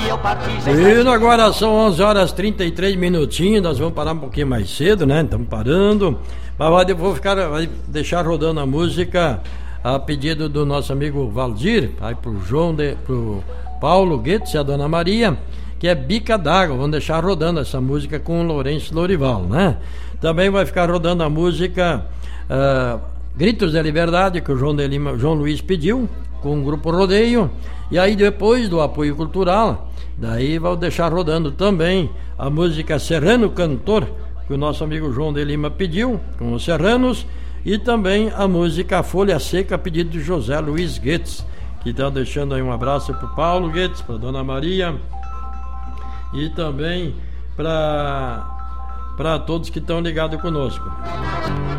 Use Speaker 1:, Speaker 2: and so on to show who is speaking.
Speaker 1: E agora são 11 horas 33 minutinhos. Nós vamos parar um pouquinho mais cedo, né? Estamos parando. Mas vai deixar rodando a música a pedido do nosso amigo Valdir, aí pro Paulo Guedes e a Dona Maria, que é Bica d'Água. Vamos deixar rodando essa música com o Lourenço Lorival, né? Também vai ficar rodando a música Gritos da Liberdade, que o João Luiz pediu, com o Grupo Rodeio. E aí depois do apoio cultural, daí vou deixar rodando também a música Serrano Cantor, que o nosso amigo João de Lima pediu, com os Serranos. E também a música Folha Seca, pedido de José Luiz Guedes, que está deixando aí um abraço para o Paulo Guedes, para Dona Maria e também para todos que estão ligados conosco.